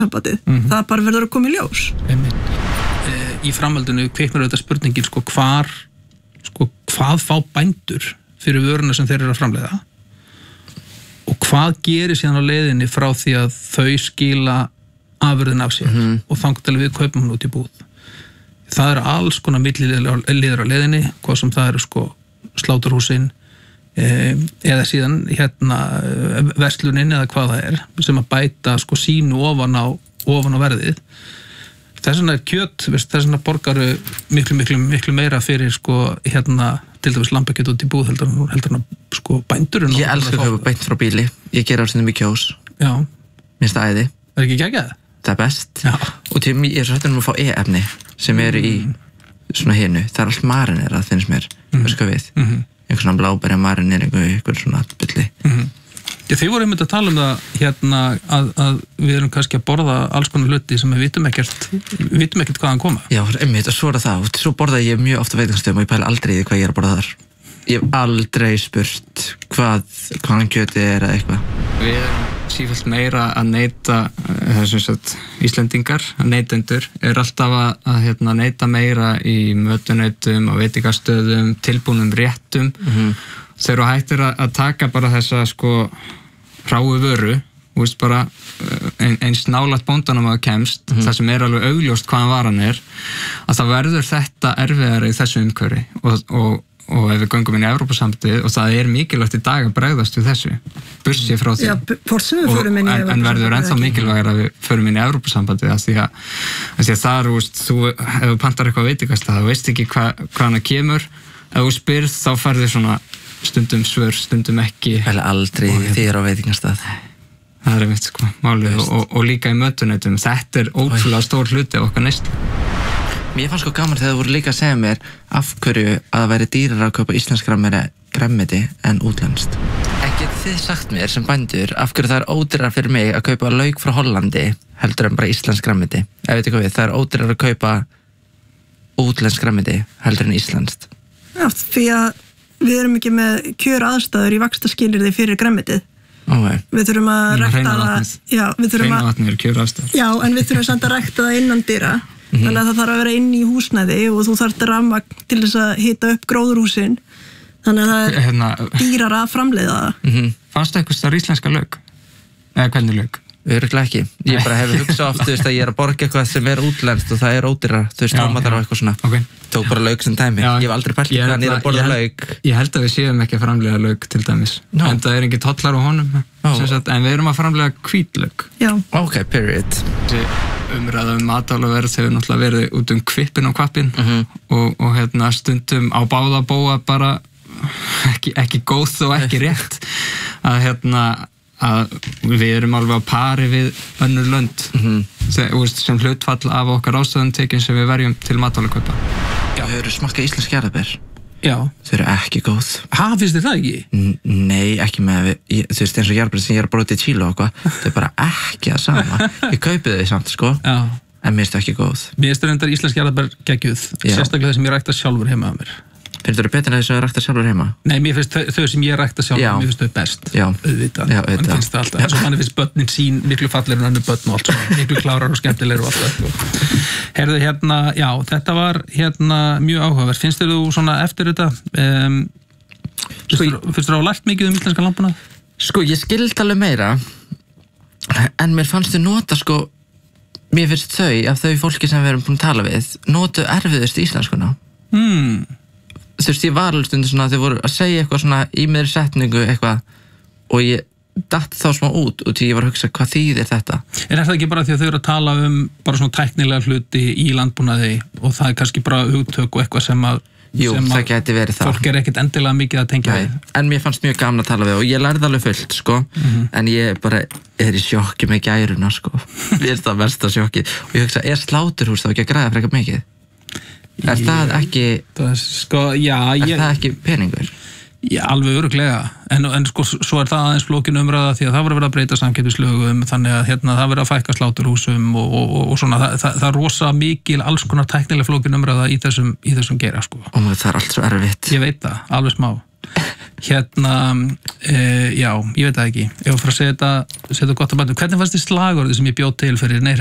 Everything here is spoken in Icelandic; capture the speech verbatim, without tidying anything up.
sambandið. Mm-hmm. Það bara verður að koma í ljós. Einmitt. Í framhaldinu kviknar auðvitað spurningin sko hvar, sko hvað fá bændur fyrir vöruna sem þeir eru að framleiða og hvað gerir síðan á leiðinni frá því að þau skila afurðin af sér mm-hmm. og þangað til við kaupum hún út í búð. Það eru alls konar milliliðar á leiðinni, hvað sem það eru sko sláturhúsin eða síðan hérna verslunin eða hvað það er sem að bæta sko sínu ofan á, ofan á verðið. Þess vegna er kjöt, þess vegna borgaru miklu, miklu, miklu meira fyrir sko hérna til dæmis lambakjöt út í búð heldur heldur en sko bændur. Ég elska að kaupa beint frá bíli. Ég gera á stundum í Kjós. Já. Mér finnst það æði. Er ekki geggjað? Það er best. Já. Og til ég er svo hættur um að fá e-efni sem eru í svona hinu. Það er allt marinerað finnst mér. Mm. Hvað við? Mm-hmm. Einhver svona bláberja marineringu, einhver svona bulli. Mm-hmm. Já, þið voru einmitt að tala um það hérna að, að við erum kannski að borða alls konar hluti sem við vitum ekkert, við vitum ekkert hvaðan koma. Já, einmitt, og svo er það. Svo borða ég mjög ofta veitingastöðum og ég pæla aldrei í því hvað ég er að borða þar. Ég hef aldrei spurt hvað, hvaðan kjötið er eða eitthvað. Við erum sífellt meira að neyta, þessum sagt, Íslendingar, neytendur, er alltaf að, að hérna, neyta meira í mötuneytum, á veitingastöðum, tilbúnum réttum. Mm-hmm. Þeir eru hættir að, að taka bara þessa sko hráu vöru, þú veist bara ein, eins nálægt bóndanum að kemst, mm-hmm. það sem er alveg augljóst hvaðan varan er, að það verður þetta erfiðara í þessu umhverfi og, og, og ef við göngum inn í Evrópusambandið og það er mikilvægt í dag að bregðast við þessu, bursi frá því. Já, hvort sem við förum inn í Evrópusambandið. En verður ennþá mikilvægara að við förum inn í Evrópusambandið að því að, að, því að það er, þú veist, þú, ef þú pantar eitthvað veitingastað, það veist ekki hva, hvaðan það kemur, ef þú spyrð þá færðu svona stundum svör, stundum ekki. Eller aldrei þér á veitingastað. Það er einmitt sko, málið og, og, og líka í mötuneytum. Þetta er ótrúlega stór hluti af okkar neyslu. Mér fannst sko gaman þegar þú voru líka að segja mér af hverju að það væri dýrara að kaupa íslensk grænmeti en útlenskt. Ekkert þið sagt mér sem bændur af hverju það er ódýrara fyrir mig að kaupa lauk frá Hollandi heldur en bara íslensk grænmeti. Ef veit ekki við, það er ódýrara að kaupa útlensk grænmeti heldur en íslenskt. Já, því að við erum ekki með kjör aðstæður í vaxtaskilyrði fyrir grænmetið. Okay. Við þurfum að rækta það. Já, við þurfum að Hreina er kjör aðstæður. Já, en við þurfum samt að rækta það innan dyra. Mm-hmm. Þannig að það þarf að vera inn í húsnæði og þú þarft rafmagn til þess að hita upp gróðurhúsin. Þannig að það er hérna, dýrara að framleiða það. Mm-hmm. Fannstu eitthvað þar íslenska lauk? Eða hvernig lauk? Örugglega ekki. Ég bara hef hugsað oft, þú veist, að ég er að borga eitthvað sem er útlenskt og það er ódýrara, þú veist, tómatar og eitthvað svona. Okay. Tók bara lauk sem dæmi. Já, ég hef aldrei pælt hvað hann er að borða lauk. Ég held að við séum ekki að framleiða lauk til dæmis. No. En það er ekki tollar á honum. Oh. Sagt, en við erum að framleiða hvítlauk. Já. Ok, period. Þessi umræða um matvælaverð hefur náttúrulega verið út um kvippin og kvappin mm-hmm. og, og hérna stundum á báða bóa bara ekki, ekki góð og ekki rétt. Að hérna að við erum alveg á pari við önnur lönd mm-hmm. sem, sem hlutfall af okkar ástöðuntekin sem við verjum til matvælakaupa. Já, þau eru smakkað íslensk jarðarber. Já. Þau eru ekki góð. Ha, finnst þér það ekki? N nei, ekki með, ég, þú veist, eins og jarðarber sem ég er að bróta í Chile og eitthvað, þau er bara ekki að sama. Ég kaupi þau samt, sko, Já. En mér finnst þau ekki góð. Mér finnst þau reyndar íslensk jarðarber geggjuð, sérstaklega þess sem ég rækta sjálfur heima að mér. Finnst þau betur en þess að þau rækta sjálfur heima? Nei, mér finnst þau, þau sem ég rækta sjálfur, Já. mér finnst þau best. Já. Auðvitað. Já, auðvitað. Mér finnst það alltaf. Þess að manni finnst börnin sín miklu fallegri en önnur börn og allt svona, miklu klárar og skemmtilegri og allt það. Herðu, hérna, já, þetta var hérna mjög áhugavert. Finnst þér þú svona eftir þetta, um, sko, finnst þér þú lært mikið um íslenska landbúnað? Sko, ég skildi alveg meira, en mér fannst þau nota, sko, mér finnst þau, af þau fólki sem við erum búin að tala við, notu erfiðust íslenskuna. Hmm. Þú veist, ég var alveg stundu svona að þau voru að segja eitthvað svona í meðri setningu eitthvað og ég datt þá smá út og því ég var að hugsa hvað þýðir þetta. En er það ekki bara því að þau eru að tala um bara svona tæknilega hluti í landbúnaði og það er kannski bara hugtök og eitthvað sem að Jú, sem það gæti verið það. Fólk er ekkert endilega mikið að tengja við. En mér fannst mjög gaman að tala við og ég lærði alveg fullt, sko, mm-hmm. en ég bara er í sjokki með gæruna, sko. Ég er það versta sjokki og ég hugsa, er sláturhús þá ekki að græða frekar mikið? Er ég, það ekki, það, sko, já, er ég, það ekki peningur? Já, alveg örugglega, en, en sko, svo er það aðeins flókin umræða því að það verður að vera að breyta samkeppnislögum, þannig að hérna, það verður að fækka sláturhúsum og, og, og svona, það, það, það er rosa mikil alls konar tæknilega flókin umræða í þessum, í þessum geira, sko. Ó, það er allt svo erfitt. Ég veit það, alveg smá. hérna e, já, ég veit það ekki ég var að fara að segja þetta, segja þetta gott að bæta hvernig fannst þið slagorðið sem ég bjóð til fyrir Nei